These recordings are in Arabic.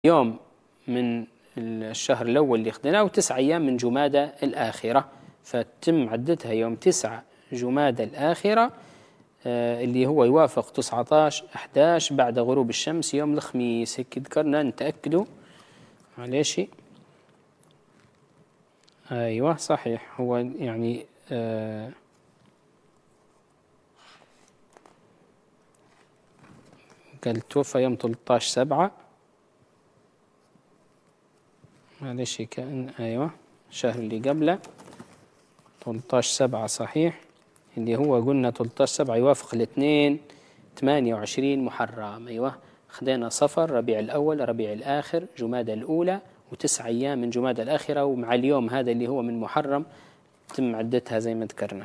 يوم من الشهر الأول اللي خدناه و9 أيام من جمادى الآخرة، فتم عدتها يوم 9 جمادى الآخرة اللي هو يوافق 19/11 بعد غروب الشمس يوم الخميس. هيك ذكرنا نتأكدوا معليش. أيوة صحيح، هو يعني قال توفى يوم 13/7 معليش كأن أيوة الشهر اللي قبله 13/7 صحيح، اللي هو قلنا 13/7 يوافق الاثنين 28 محرم. أيوة خدينا صفر، ربيع الأول، ربيع الآخر، جمادى الأولى، و9 أيام من جمادى الآخرة، ومع اليوم هذا اللي هو من محرم تم عدتها زي ما ذكرنا.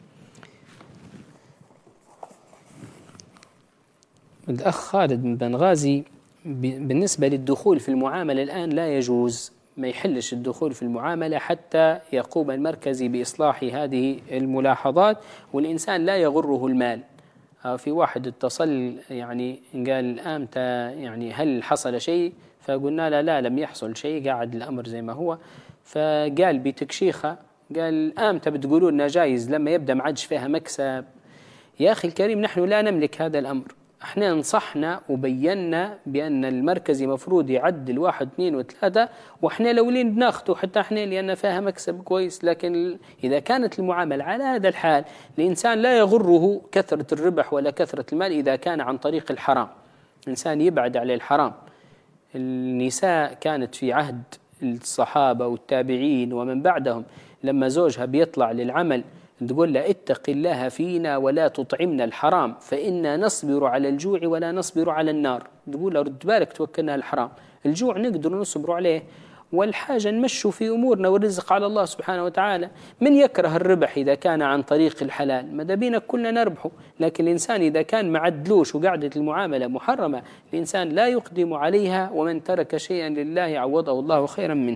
الأخ خالد بن بنغازي بالنسبة للدخول في المعاملة الآن لا يجوز، ما يحلش الدخول في المعاملة حتى يقوم المركزي بإصلاح هذه الملاحظات، والإنسان لا يغره المال. في واحد اتصل يعني قال أمتى يعني هل حصل شيء؟ فقلنا لا لم يحصل شيء، قاعد الأمر زي ما هو. فقال بتكشيخة قال أمتى بتقولوا لنا جايز لما يبدأ ما عادش فيها مكسب؟ يا أخي الكريم نحن لا نملك هذا الأمر، احنا نصحنا وبينا بأن المركزي مفروض يعدل 1 2 و3، واحنا لولين بناخده حتى احنا لأن فيها مكسب كويس. لكن إذا كانت المعاملة على هذا الحال الإنسان لا يغره كثرة الربح ولا كثرة المال إذا كان عن طريق الحرام، الإنسان يبعد على الحرام. النساء كانت في عهد الصحابة والتابعين ومن بعدهم لما زوجها بيطلع للعمل تقول له اتق الله فينا ولا تطعمنا الحرام فإنا نصبر على الجوع ولا نصبر على النار. تقول له رد بالك توكلنا الحرام، الجوع نقدر نصبر عليه والحاجة نمشوا في أمورنا والرزق على الله سبحانه وتعالى. من يكره الربح إذا كان عن طريق الحلال؟ ماذا بينا كلنا نربحه، لكن الإنسان إذا كان معدلوش وقعدة المعاملة محرمة الإنسان لا يقدم عليها، ومن ترك شيئا لله عوضه الله خيرا منه.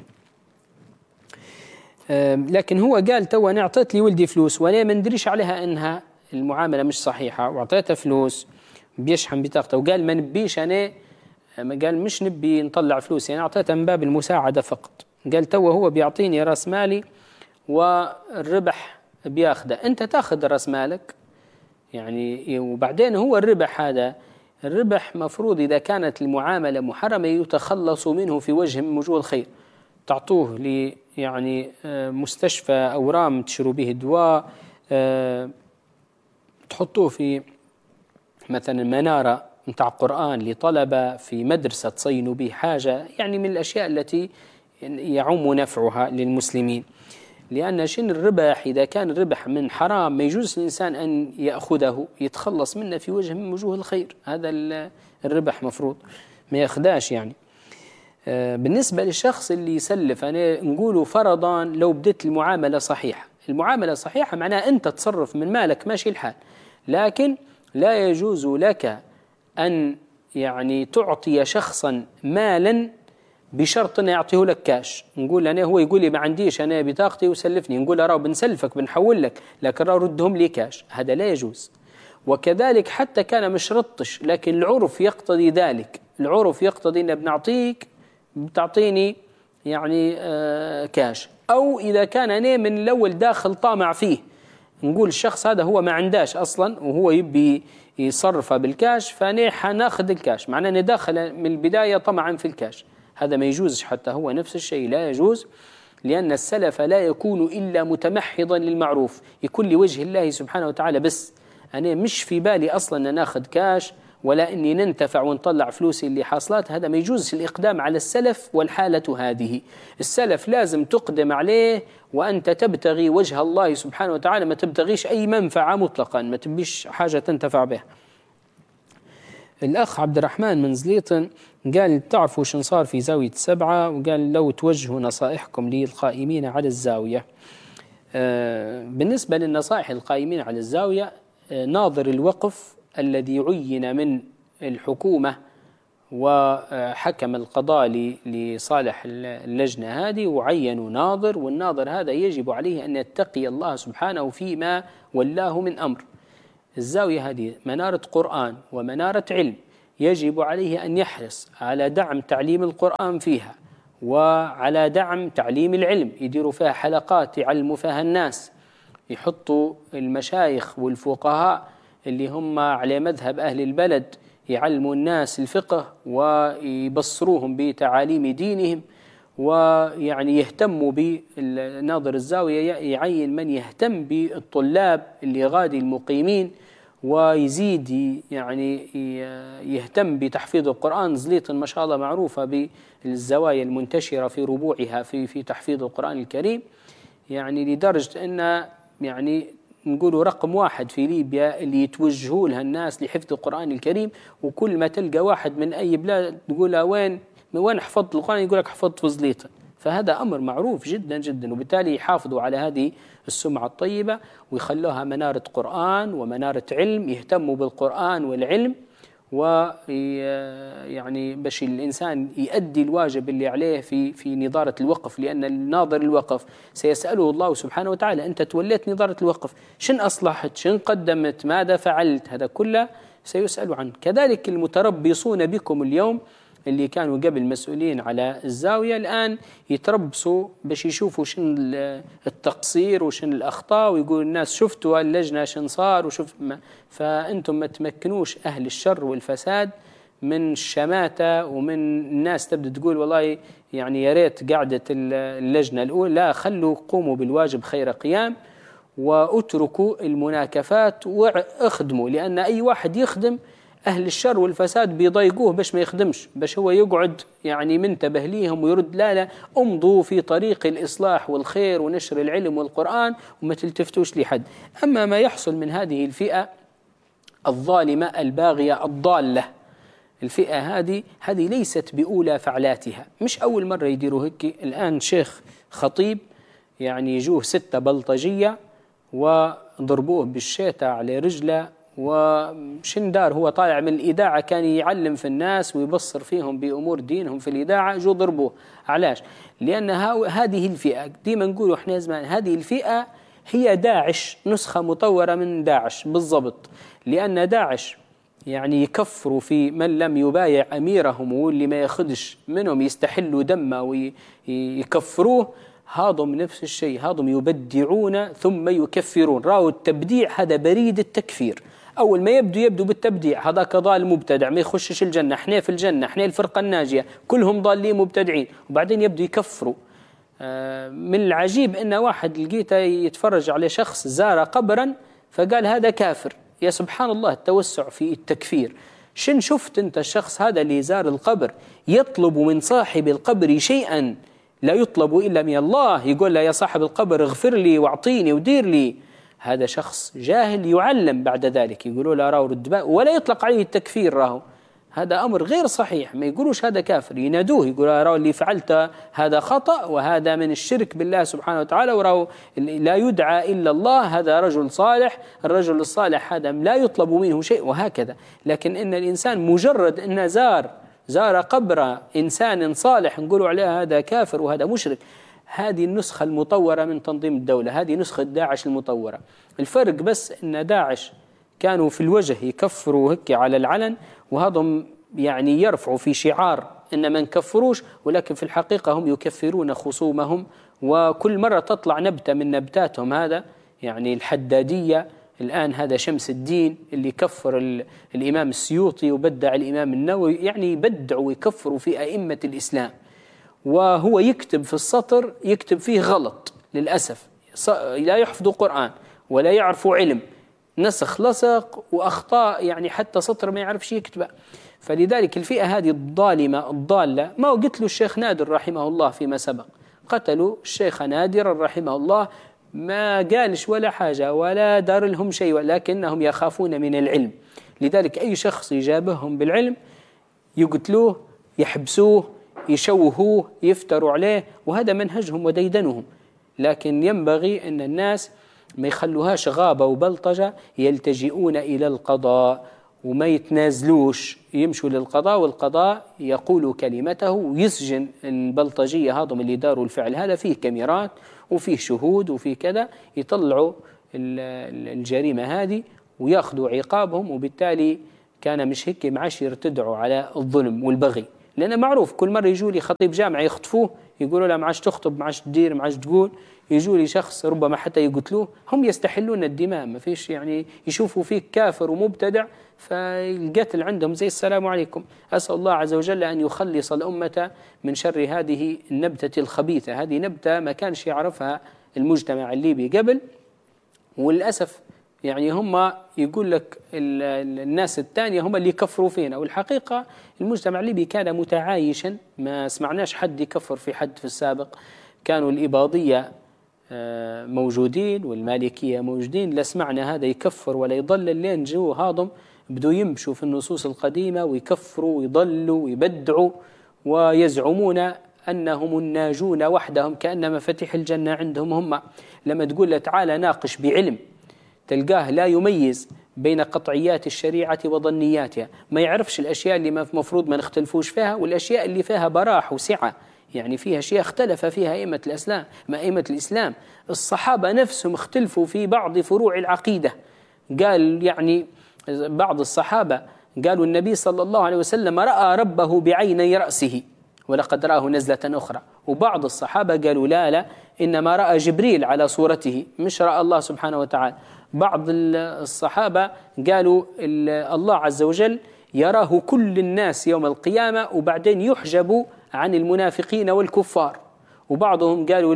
لكن هو قال تو أنا أعطيت لي ولدي فلوس وأنا ما ندريش عليها أنها المعاملة مش صحيحة، وأعطيته فلوس بيشحن بطاقته وقال ما نبيش أنا، قال مش نبي نطلع فلوس، يعني أعطيته من باب المساعدة فقط. قال تو هو بيعطيني رأس مالي والربح بياخده، أنت تأخذ رأس مالك يعني، وبعدين هو الربح هذا الربح مفروض إذا كانت المعاملة محرمة يتخلص منه في وجه من وجوه الخير، تعطوه لي يعني مستشفى أورام تشروا به دواء، تحطوه في مثلا منارة متاع قرآن لطلبة، في مدرسة تصينوا به حاجة، يعني من الأشياء التي يعم نفعها للمسلمين. لأن شن الربح إذا كان الربح من حرام ما يجوز الإنسان أن يأخذه يتخلص منه في وجه من وجوه الخير، هذا الربح مفروض ما يأخذاش يعني. بالنسبة للشخص اللي يسلف أنا نقوله فرضا لو بدت المعاملة صحيحة، المعاملة صحيحة معناها أنت تصرف من مالك ماشي الحال، لكن لا يجوز لك أن يعني تعطي شخصا مالا بشرط أن يعطيه لك كاش. نقول أنا هو يقول لي ما عنديش أنا بطاقتي وسلفني، نقول له بنسلفك بنحول لك لكن ردهم لي كاش، هذا لا يجوز. وكذلك حتى كان مش رطش لكن العرف يقتضي ذلك، العرف يقتضي أن بنعطيك بتعطيني يعني كاش، أو إذا كان أنا من الأول داخل طامع فيه نقول الشخص هذا هو ما عنداش أصلا وهو يبي يصرفه بالكاش فأنا حناخذ الكاش، معناه أنا داخل من البداية طمعا في الكاش، هذا ما يجوز. حتى هو نفس الشيء لا يجوز، لأن السلف لا يكون إلا متمحضا للمعروف، يكون لوجه الله سبحانه وتعالى بس، أنا مش في بالي أصلا أن ناخذ كاش ولا أني ننتفع ونطلع فلوسي اللي حاصلات، هذا ما يجوز الإقدام على السلف. والحالة هذه السلف لازم تقدم عليه وأنت تبتغي وجه الله سبحانه وتعالى، ما تبتغيش أي منفعة مطلقا، ما تبيش حاجة تنتفع بها. الأخ عبد الرحمن من زليطن قال تعرفوا شن صار في زاوية 7، وقال لو توجهوا نصائحكم للقائمين على الزاوية. بالنسبة للنصائح القائمين على الزاوية، ناظر الوقف الذي عين من الحكومة وحكم القضاء لصالح اللجنة هذه وعينوا ناظر، والناظر هذا يجب عليه أن يتقي الله سبحانه فيما ولاه من أمر. الزاوية هذه منارة قرآن ومنارة علم، يجب عليه أن يحرص على دعم تعليم القرآن فيها، وعلى دعم تعليم العلم، يديروا فيها حلقات يعلموا فيها الناس، يحطوا المشايخ والفقهاء اللي هم على مذهب أهل البلد يعلموا الناس الفقه ويبصروهم بتعاليم دينهم، ويعني يهتموا بناظر الزاوية يعين من يهتم بالطلاب اللي غادي المقيمين، ويزيد يعني يهتم بتحفيظ القرآن. زليطن ما شاء الله معروفة بالزوايا المنتشرة في ربوعها في تحفيظ القرآن الكريم، يعني لدرجة أن يعني نقولوا رقم واحد في ليبيا اللي يتوجهوا لها الناس لحفظ القرآن الكريم. وكل ما تلقى واحد من أي بلاد تقول وين حفظت القرآن، يقول لك حفظت في زليطن. فهذا أمر معروف جدا جدا، وبالتالي يحافظوا على هذه السمعة الطيبة ويخلوها منارة قرآن ومنارة علم، يهتموا بالقرآن والعلم، ويعني باش الإنسان يؤدي الواجب اللي عليه في نظارة الوقف، لأن الناظر الوقف سيسأله الله سبحانه وتعالى: أنت توليت نظارة الوقف، شن أصلحت، شن قدمت، ماذا فعلت؟ هذا كله سيسأل عنه. كذلك المتربصون بكم اليوم اللي كانوا قبل مسؤولين على الزاوية الآن يتربصوا باش يشوفوا شن التقصير وشن الأخطاء، ويقول الناس شفتوا اللجنة شن صار فأنتم ما تمكنوش أهل الشر والفساد من الشماتة ومن الناس تبدأ تقول والله يعني يا ريت قعدة اللجنة الأولى. لا، خلوا قوموا بالواجب خير قيام، واتركوا المناكفات واخدموا، لأن أي واحد يخدم أهل الشر والفساد بيضايقوه باش ما يخدمش، باش هو يقعد يعني منتبه ليهم ويرد. لا امضوا في طريق الإصلاح والخير ونشر العلم والقرآن وما تلتفتوش لحد. أما ما يحصل من هذه الفئة الظالمة الباغية الضالة، الفئة هذه ليست بأولى فعلاتها، مش أول مرة يديروا هيك. الآن شيخ خطيب يعني يجوه 6 بلطجية وضربوه بالشيطة على رجله، وشن دار هو طالع من الإذاعة كان يعلم في الناس ويبصر فيهم بأمور دينهم في الإذاعة، جو ضربوه. علاش؟ لأن هذه الفئة ديما نقولوا احنا زمان هذه الفئة هي داعش، نسخة مطورة من داعش بالضبط، لأن داعش يعني يكفروا في من لم يبايع أميرهم، واللي ما ياخدش منهم يستحلوا دمه ويكفروه. هاضم نفس الشيء، هاضم يبدعون ثم يكفرون. راوا التبديع هذا بريد التكفير، أول ما يبدو بالتبديع، هذاك ضال مبتدع ما يخشش الجنة، احنا في الجنة، احنا الفرقة الناجية، كلهم ضالين مبتدعين. وبعدين يبدو يكفروا. من العجيب أن واحد لقيته يتفرج على شخص زار قبرا فقال هذا كافر. يا سبحان الله التوسع في التكفير. شن شفت أنت الشخص هذا اللي زار القبر يطلب من صاحب القبر شيئا لا يطلب إلا من الله، يقول له يا صاحب القبر اغفر لي واعطيني ودير لي. هذا شخص جاهل يعلم بعد ذلك، يقولوا له راهو رد باء، ولا يطلق عليه التكفير. راهو هذا أمر غير صحيح، ما يقولوش هذا كافر، ينادوه يقولوا راهو اللي فعلت هذا خطأ وهذا من الشرك بالله سبحانه وتعالى، وراهو لا يدعى إلا الله، هذا رجل صالح. الرجل الصالح هذا لا يطلب منه شيء، وهكذا. لكن إن الإنسان مجرد أن زار قبر إنسان صالح نقولوا عليه هذا كافر وهذا مشرك. هذه النسخة المطورة من تنظيم الدولة، هذه نسخة داعش المطورة. الفرق بس أن داعش كانوا في الوجه يكفروا هيك على العلن، وهذم يعني يرفعوا في شعار إن ما نكفروش، ولكن في الحقيقة هم يكفرون خصومهم. وكل مرة تطلع نبتة من نبتاتهم، هذا يعني الحدادية الآن، هذا شمس الدين اللي كفر الإمام السيوطي وبدع الإمام النووي، يعني يبدعوا ويكفروا في أئمة الإسلام. وهو يكتب في السطر يكتب فيه غلط للأسف، لا يحفظ قرآن ولا يعرف علم، نسخ لصق وأخطاء، يعني حتى سطر ما يعرفش يكتبه. فلذلك الفئة هذه الظالمة الضالة، ما قلت له الشيخ نادر رحمه الله فيما سبق، قتلوا الشيخ نادر رحمه الله، ما قالش ولا حاجة ولا دار لهم شيء، ولكنهم يخافون من العلم. لذلك أي شخص يجابههم بالعلم يقتلوه، يحبسوه، يشوهوه، يفتروا عليه، وهذا منهجهم وديدنهم. لكن ينبغي أن الناس ما يخلوهاش غابة وبلطجة، يلتجئون إلى القضاء وما يتنازلوش، يمشوا للقضاء والقضاء يقول كلمته ويسجن البلطجية هذم اللي داروا الفعل هذا. فيه كاميرات وفيه شهود وفيه كذا، يطلعوا الجريمة هذه ويأخذوا عقابهم، وبالتالي كان مش هيك معاش يرتدعوا على الظلم والبغي، لأن معروف كل مرة يجوا لي خطيب جامعة يخطفوه يقولوا له معاش تخطب، معاش تدير، معاش تقول. يجوا لي شخص ربما حتى يقتلوه، هم يستحلون الدماء، ما فيش يعني يشوفوا فيك كافر ومبتدع فالقتل عندهم زي السلام عليكم. أسأل الله عز وجل أن يخلص الأمة من شر هذه النبتة الخبيثة. هذه نبتة ما كانش يعرفها المجتمع الليبي قبل، وللأسف يعني هم يقول لك الناس الثانية هم اللي يكفروا فينا، والحقيقة المجتمع الليبي كان متعايشا، ما سمعناش حد يكفر في حد في السابق. كانوا الإباضية موجودين والمالكية موجودين، لا سمعنا هذا يكفر ولا يضلل، لين جو هاضم بدوا يمشوا في النصوص القديمة ويكفروا ويضلوا ويبدعوا ويزعمون أنهم الناجون وحدهم، كأن مفاتيح الجنة عندهم هم. لما تقول له تعالى ناقش بعلم تلقاه لا يميز بين قطعيات الشريعة وظنياتها، ما يعرفش الأشياء اللي مفروض ما نختلفوش فيها والأشياء اللي فيها براح وسعة. يعني فيها أشياء اختلف فيها أئمة الإسلام. الصحابة نفسهم اختلفوا في بعض فروع العقيدة. قال يعني بعض الصحابة قالوا النبي صلى الله عليه وسلم رأى ربه بعيني رأسه ولقد رآه نزلة أخرى، وبعض الصحابة قالوا لا إنما رأى جبريل على صورته مش رأى الله سبحانه وتعالى. بعض الصحابة قالوا الله عز وجل يراه كل الناس يوم القيامة وبعدين يحجب عن المنافقين والكفار. وبعضهم قالوا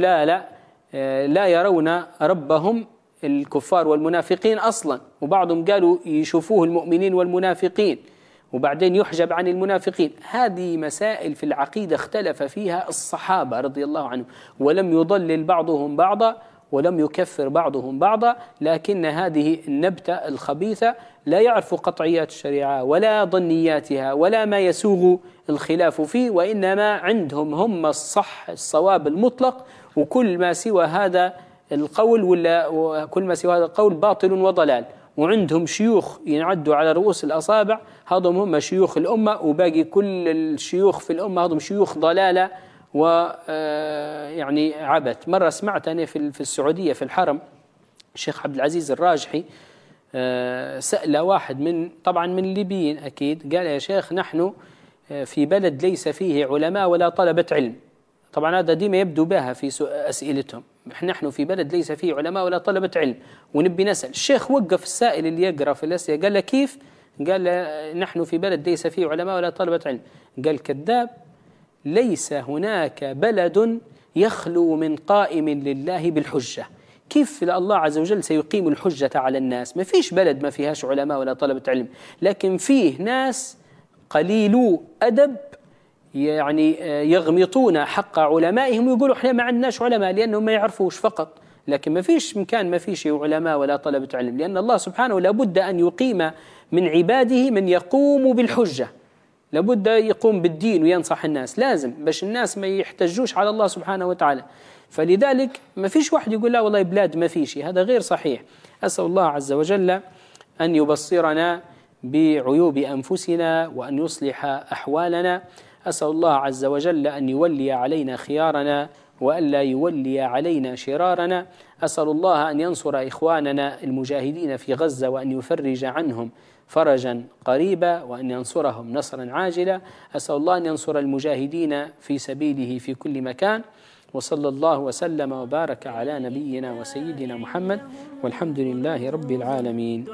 لا يرون ربهم الكفار والمنافقين أصلا، وبعضهم قالوا يشوفوه المؤمنين والمنافقين وبعدين يحجب عن المنافقين. هذه مسائل في العقيدة اختلف فيها الصحابة رضي الله عنهم، ولم يضلل بعضهم بعضا ولم يكفر بعضهم بعضا، لكن هذه النبتة الخبيثة لا يعرف قطعيات الشريعة ولا ظنياتها ولا ما يسوغ الخلاف فيه، وإنما عندهم هم الصح الصواب المطلق، وكل ما سوى هذا القول وكل ما سوى هذا القول باطل وضلال. وعندهم شيوخ ينعدوا على رؤوس الأصابع، هذم هم شيوخ الأمة، وباقي كل الشيوخ في الأمة هذم شيوخ ضلالة ويعني عبث. مرة سمعت أنا في السعودية في الحرم الشيخ عبد العزيز الراجحي سأل واحد طبعا من الليبيين أكيد، قال يا شيخ نحن في بلد ليس فيه علماء ولا طلبة علم. طبعا هذا ديما يبدو بها في أسئلتهم، نحن في بلد ليس فيه علماء ولا طلبة علم ونبي نسأل. الشيخ وقف السائل اللي يقرأ في الأسئلة قال له كيف؟ قال له نحن في بلد ليس فيه علماء ولا طلبة علم. قال كذاب، ليس هناك بلد يخلو من قائم لله بالحجة. كيف الله عز وجل سيقيم الحجة على الناس؟ ما فيش بلد ما فيهاش علماء ولا طلبة علم، لكن فيه ناس قليلو أدب يعني يغمطون حق علمائهم ويقولوا احنا ما عندناش علماء لأنهم ما يعرفوش فقط. لكن ما فيش مكان ما فيش علماء ولا طلبة علم، لأن الله سبحانه لابد أن يقيم من عباده من يقوم بالحجة، لابد يقوم بالدين وينصح الناس، لازم باش الناس ما يحتجوش على الله سبحانه وتعالى. فلذلك ما فيش واحد يقول لا والله بلاد ما فيش، هذا غير صحيح. أسأل الله عز وجل أن يبصرنا بعيوب أنفسنا وأن يصلح أحوالنا. أسأل الله عز وجل أن يولي علينا خيارنا وألا يولي علينا شرارنا. أسأل الله أن ينصر إخواننا المجاهدين في غزة وأن يفرج عنهم فرجا قريبا وأن ينصرهم نصرا عاجلا. أسأل الله أن ينصر المجاهدين في سبيله في كل مكان. وصلى الله وسلم وبارك على نبينا وسيدنا محمد، والحمد لله رب العالمين.